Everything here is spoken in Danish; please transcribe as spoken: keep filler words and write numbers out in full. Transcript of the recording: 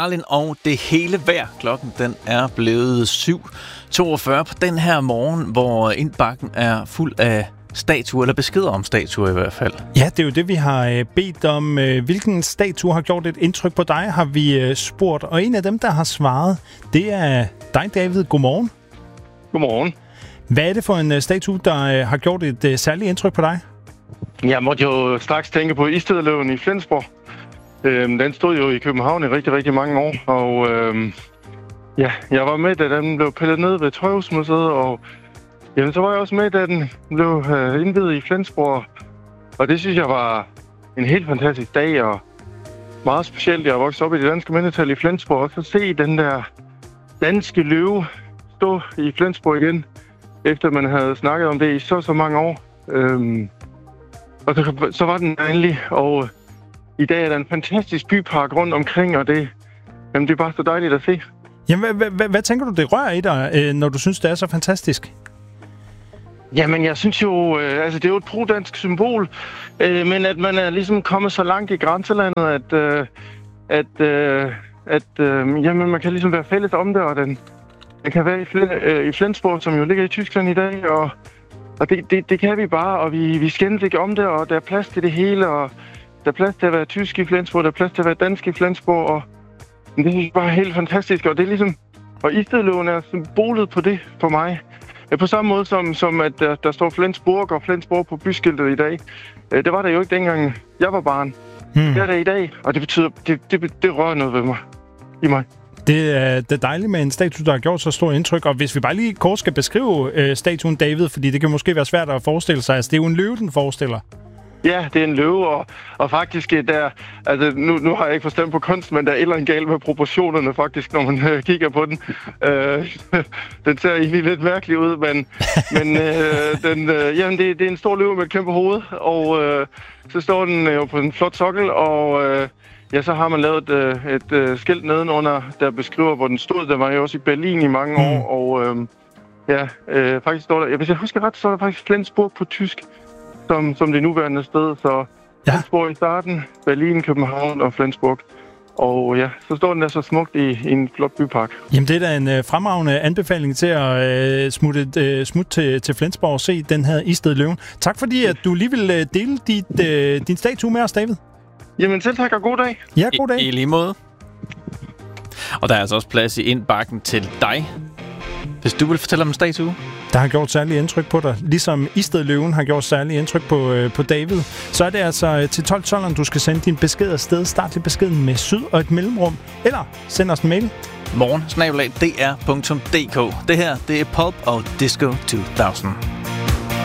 Stalin og det hele vejr. Klokken den er blevet syv toogfyrre på den her morgen, hvor indbakken er fuld af statuer, eller beskeder om statuer i hvert fald. Ja, det er jo det, vi har bedt om. Hvilken statue har gjort et indtryk på dig, har vi spurgt. Og en af dem, der har svaret, det er dig, David. Godmorgen. Godmorgen. Hvad er det for en statue, der har gjort et særligt indtryk på dig? Jeg måtte jo straks tænke på Istedløven i Flensborg. Øhm, den stod jo i København i rigtig, rigtig mange år. Og øhm, ja, jeg var med, da den blev pillet ned ved Tøjhusmuseet, og jamen, så var jeg også med, da den blev øh, indviet i Flensborg. Og det synes jeg var en helt fantastisk dag, og meget specielt. Jeg er vokset op i det danske mindretal i Flensborg, og så se den der danske løve stå i Flensborg igen, efter man havde snakket om det i så så mange år. Øhm, og så, så var den endelig, og i dag er der en fantastisk bypark rundt omkring, og det, jamen, det er bare så dejligt at se. Jamen, hvad, hvad, hvad tænker du, det rører i dig, når du synes, det er så fantastisk? Jamen, jeg synes jo, øh, altså det er jo et pro-dansk symbol, øh, men at man er ligesom kommet så langt i grænselandet, at, øh, at, øh, at øh, jamen, man kan ligesom være fælles om det, og den, den kan være i, Fl- øh, i Flensborg, som jo ligger i Tyskland i dag, og, og det, det, det kan vi bare, og vi, vi skændes ikke om det, og der er plads til det hele, og der er plads til at være tysk i Flensborg, der er plads til at være dansk i Flensborg, og det synes jeg bare er helt fantastisk, og det er ligesom, og Istedløven er symbolet på det for mig. På samme måde som, som at der, der står Flensborg og Flensborg på byskiltet i dag. Det var der jo ikke dengang jeg var barn. Hmm. Det er der i dag, og det betyder, det, det, det rører noget ved mig. I mig. Det er, det er dejligt med en statue, der har gjort så stort indtryk. Og hvis vi bare lige kort skal beskrive øh, statuen David, fordi det kan måske være svært at forestille sig. Altså, det er jo en løve, den forestiller. Ja, det er en løve, og, og faktisk der, altså nu, nu har jeg ikke forstand på kunst, men der er et eller andet galt med proportionerne faktisk, når man øh, kigger på den. Øh, den ser egentlig lidt mærkelig ud, men, men øh, den, øh, jamen, det, det er en stor løve med et kæmpe hoved, og øh, så står den jo på en flot sokkel, og øh, ja, så har man lavet et, et, et skilt nedenunder, der beskriver, hvor den stod. Der var jo også i Berlin i mange år, mm. og øh, ja, øh, faktisk står der, hvis jeg husker ret, så er der faktisk Flensborg på tysk. Som, som det nuværende sted, så ja. Flensborg i starten, Berlin, København og Flensborg. Og ja, så står den der så smukt i, i en flot bypark. Jamen det er da en uh, fremragende anbefaling til at uh, smutte uh, smut til, til Flensborg og se den her Istedløven. Tak fordi, at du lige vil uh, dele dit, uh, din statue med os, David. Jamen selv tak, og god dag. Ja, god dag. I, i lige måde. Og der er altså også plads i indbakken til dig, hvis du vil fortælle om en statue. Der har gjort særligt indtryk på dig. Ligesom Istedløven har gjort særligt indtryk på, øh, på David. Så er det altså til tolv tolv, du skal sende din besked afsted. Start lige beskeden med syd og et mellemrum. Eller send os en mail. morgen snabel-a d r punktum d k. Det her, det er Pulp og Disco to tusind.